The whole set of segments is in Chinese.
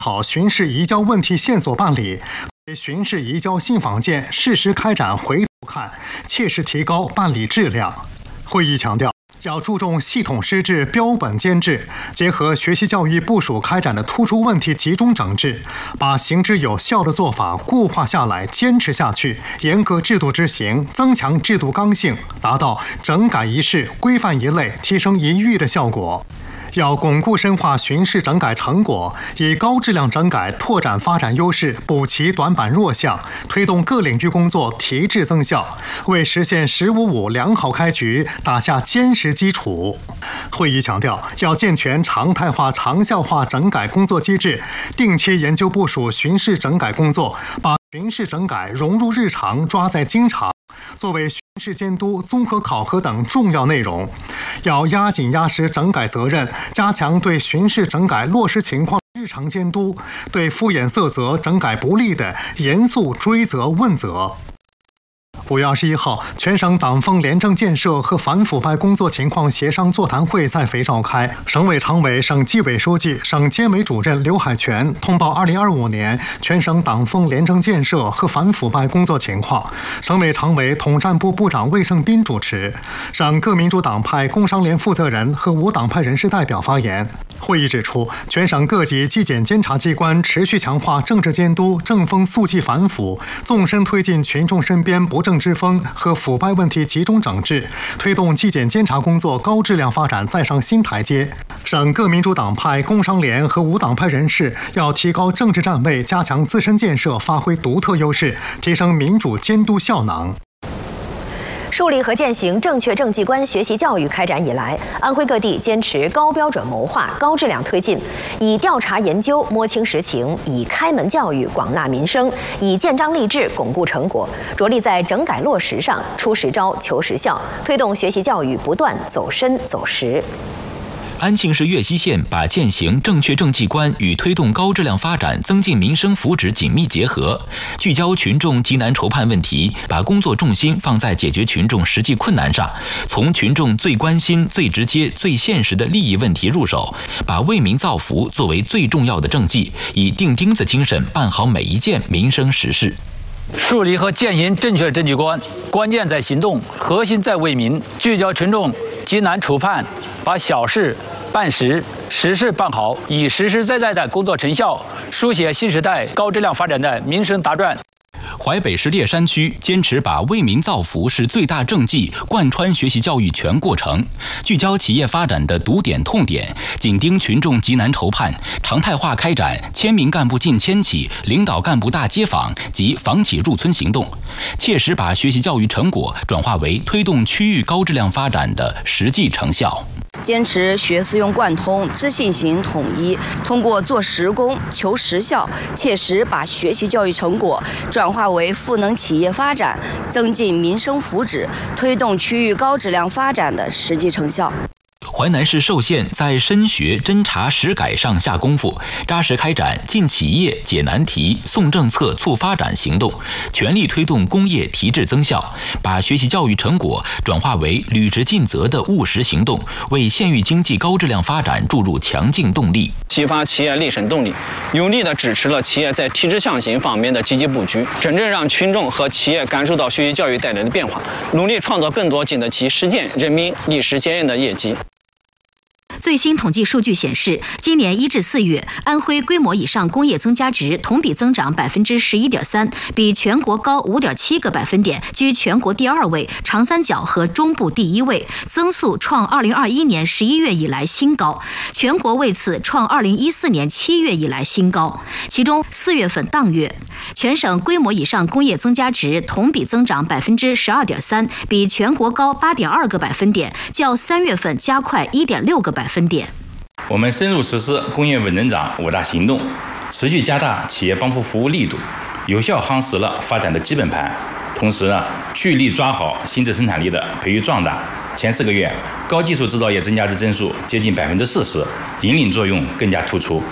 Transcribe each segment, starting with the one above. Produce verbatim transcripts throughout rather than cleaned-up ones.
好巡视移交问题线索办理，对巡视移交信访件适时开展回头看，切实提高办理质量。会议强调，要注重系统施治、标本兼治，结合学习教育部署开展的突出问题集中整治，把行之有效的做法固化下来、坚持下去，严格制度执行，增强制度刚性，达到整改一事、规范一类、提升一域的效果。要巩固深化巡视整改成果，以高质量整改拓展发展优势，补齐短板弱项，推动各领域工作提质增效，为实现“十五五”良好开局打下坚实基础。会议强调，要健全常态化、长效化整改工作机制，定期研究部署巡视整改工作，把巡视整改融入日常，抓在经常，作为巡视监督、综合考核等重要内容。要压紧压实整改责任，加强对巡视整改落实情况日常监督，对敷衍塞责、整改不力的严肃追责问责。五月二十一号，全省党风廉政建设和反腐败工作情况协商座谈会在肥召开。省委常委、省纪委书记、省监委主任刘海泉通报二零二五年全省党风廉政建设和反腐败工作情况。省委常委、统战部部长魏胜斌主持。省各民主党派、工商联负责人和无党派人士代表发言。会议指出，全省各级纪检监察机关持续强化政治监督，正风肃纪反腐，纵深推进群众身边不正之风和腐败问题集中整治，推动纪检监察工作高质量发展再上新台阶。省各民主党派、工商联和无党派人士要提高政治站位，加强自身建设，发挥独特优势，提升民主监督效能。 树立和践行正确政绩观学习教育开展以来，安徽各地坚持高标准谋划、高质量推进，以调查研究摸清实情，以开门教育广纳民生，以建章立制巩固成果，着力在整改落实上出实招、求实效，推动学习教育不断走深走实。 安庆市岳西县把践行正确政绩观与推动高质量发展、增进民生福祉紧密结合，聚焦群众急难愁盼问题，把工作重心放在解决群众实际困难上，从群众最关心、最直接、最现实的利益问题入手，把为民造福作为最重要的政绩，以钉钉子精神办好每一件民生实事。 树立和践行正确政绩观，关键在行动，核心在为民，聚焦群众急难愁盼，把小事办实，实事办好，以实实在在的工作成效，书写新时代高质量发展的民生答卷。 淮北市烈山区坚持把为民造福是最大政绩贯穿学习教育全过程，聚焦企业发展的堵点痛点，紧盯群众急难愁盼，常态化开展千名干部进千企、领导干部大街访及访企入村行动，切实把学习教育成果转化为推动区域高质量发展的实际成效。 坚持学思用贯通、知信行统一，通过做实工、求实效，切实把学习教育成果转化为赋能企业发展、增进民生福祉、推动区域高质量发展的实际成效。 淮南市寿县在深学、侦查、实改上下功夫，扎实开展进企业、解难题、送政策、促发展行动，全力推动工业提质增效，把学习教育成果转化为履职尽责的务实行动，为县域经济高质量发展注入强劲动力， 激发企业立省动力，有力地支持了企业在提质向行方面的积极布局，真正让群众和企业感受到学习教育带来的变化，努力创造更多经得起实践、人民历史检验的业绩。 最新统计数据显示，今年一至四月，安徽规模以上工业增加值同比增长百分之十一点三，比全国高五点七个百分点，居全国第二位，长三角和中部第一位，增速创二零二一年十一月以来新高，全国为此创二零一四年七月以来新高。其中四月份当月，全省规模以上工业增加值同比增长百分之十二点三，比全国高八点二个百分点，较三月份加快一点六个百分点。 我们深入实施工业稳增长五大行动，持续加大企业帮扶服务力度，有效夯实了发展的基本盘。同时呢，聚力抓好新质生产力的培育壮大。前四个月，高技术制造业增加值增速接近百分之四十，引领作用更加突出。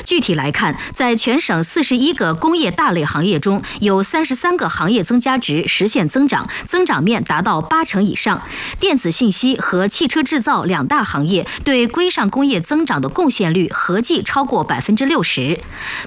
具体来看，在全省四十一个工业大类行业中，有三十三个行业增加值实现增长，增长面达到八成以上。电子信息和汽车制造两大行业对规上工业增长的贡献率合计超过百分之六十。